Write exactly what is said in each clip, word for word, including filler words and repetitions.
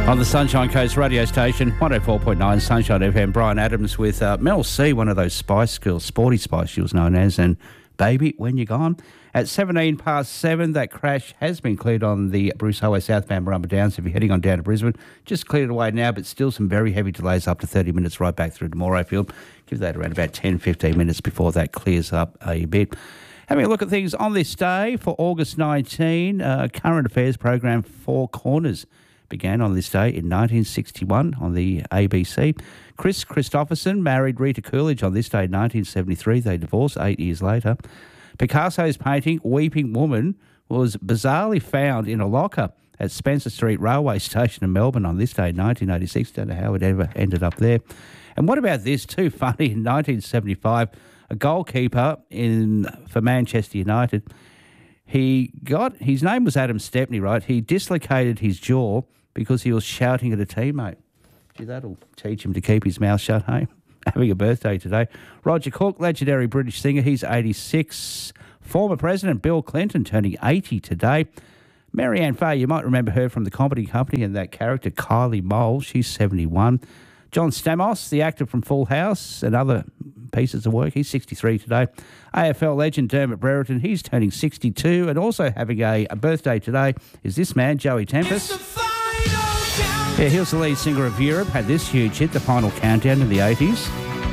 On the Sunshine Coast radio station, one oh four point nine Sunshine F M, Brian Adams with uh, Mel C, one of those Spice Girls, Sporty Spice she was known as, and Baby, When You're Gone. At seventeen past seven, that crash has been cleared on the Bruce Highway southbound Barumba Downs. If you're heading on down to Brisbane, just cleared away now, but still some very heavy delays up to thirty minutes right back through to Morayfield. Give that around about ten, fifteen minutes before that clears up a bit. Having a look at things on this day for August nineteenth, uh, current affairs program Four Corners began on this day in nineteen sixty-one on the A B C. Chris Christopherson married Rita Coolidge on this day in nineteen seventy-three. They divorced eight years later. Picasso's painting Weeping Woman was bizarrely found in a locker at Spencer Street Railway Station in Melbourne on this day in nineteen eighty-six. Don't know how it ever ended up there. And what about this? Too funny. In nineteen seventy-five, a goalkeeper in for Manchester United, he got, his name was Adam Stepney, right? He dislocated his jaw because he was shouting at a teammate. Gee, that'll teach him to keep his mouth shut, hey? Having a birthday today. Roger Cook, legendary British singer, he's eighty-six. Former President Bill Clinton turning eighty today. Marianne Fay, you might remember her from The Comedy Company and that character Kylie Mole, she's seventy-one. John Stamos, the actor from Full House and other pieces of work, he's sixty-three today. A F L legend Dermot Brereton, he's turning sixty-two. And also having a, a birthday today is this man, Joey Tempest. Yeah, he was the lead singer of Europe, had this huge hit, The Final Countdown, in the eighties.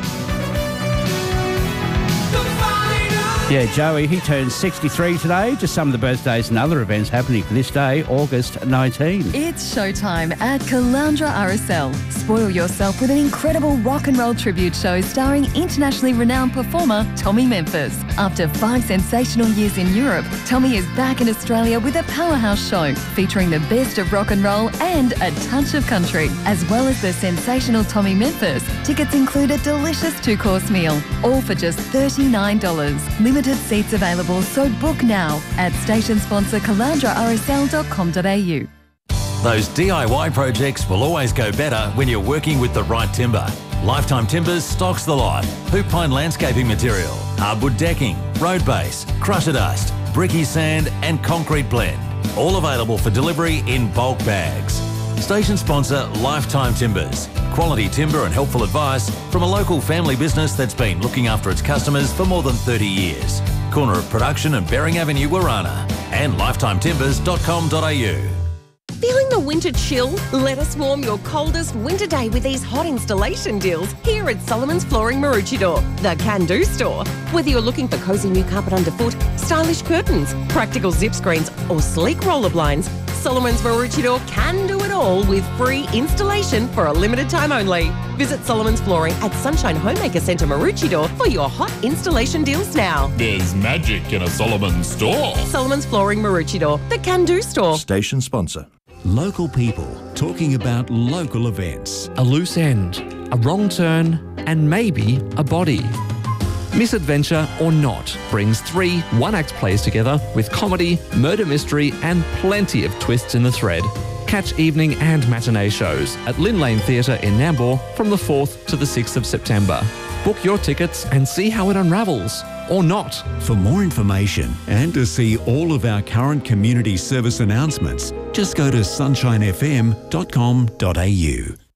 Yeah, Joey, he turns sixty-three today. Just some of the birthdays and other events happening for this day, August nineteenth. It's showtime at Caloundra R S L. Spoil yourself with an incredible rock and roll tribute show starring internationally renowned performer Tommy Memphis. After five sensational years in Europe, Tommy is back in Australia with a powerhouse show featuring the best of rock and roll and a touch of country, as well as the sensational Tommy Memphis. Tickets include a delicious two-course meal, all for just thirty-nine dollars. Limited seats available, so book now at station sponsor caloundra r s l dot com dot a u. Those D I Y projects will always go better when you're working with the right timber. Lifetime Timbers stocks the lot. Hoop pine landscaping material, hardwood decking, road base, crusher dust, bricky sand and concrete blend. All available for delivery in bulk bags. Station sponsor Lifetime Timbers. Quality timber and helpful advice from a local family business that's been looking after its customers for more than thirty years. Corner of Production and Bering Avenue, Warana. And lifetime timbers dot com dot a u. Feeling the winter chill? Let us warm your coldest winter day with these hot installation deals here at Solomon's Flooring Maroochydore, the can-do store. Whether you're looking for cosy new carpet underfoot, stylish curtains, practical zip screens or sleek roller blinds, Solomon's Maroochydore can do it all with free installation for a limited time only. Visit Solomon's Flooring at Sunshine Homemaker Centre Maroochydore for your hot installation deals now. There's magic in a Solomon's store. Solomon's Flooring Maroochydore, the can-do store. Station sponsor. Local people talking about local events. A loose end, a wrong turn, and maybe a body. Misadventure or Not brings three one-act plays together with comedy, murder mystery, and plenty of twists in the thread. Catch evening and matinee shows at Lynn Lane Theatre in Nambour from the fourth to the sixth of September. Book your tickets and see how it unravels. Or not. For more information and to see all of our current community service announcements, just go to sunshine f m dot com dot a u.